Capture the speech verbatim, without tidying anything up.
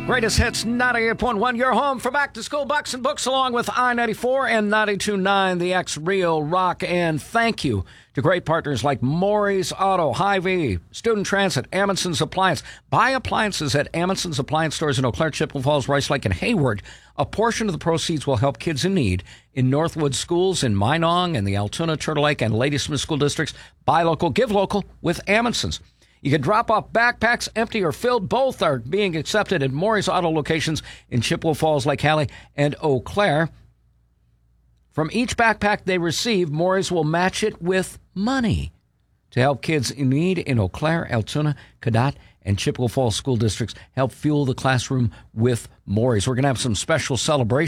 Greatest Hits ninety-eight point one, your home for back-to-school bucks and books, along with I ninety-four and ninety-two point nine, the X Real Rock. And thank you to great partners like Maury's Auto, Hy-Vee, Student Transit, Amundsen's Appliance. Buy appliances at Amundsen's Appliance stores in Eau Claire, Chippewa Falls, Rice Lake, and Hayward. A portion of the proceeds will help kids in need in Northwood schools, in Minong, and the Altoona, Turtle Lake, and Ladysmith school districts. Buy local, give local with Amundsen's. You can drop off backpacks, empty or filled. Both are being accepted at Maury's Auto locations in Chippewa Falls, Lake Hallie, and Eau Claire. From each backpack they receive, Maury's will match it with money to help kids in need in Eau Claire, Altoona, Cadott, and Chippewa Falls school districts. Help fuel the classroom with Maury's. We're going to have some special celebrations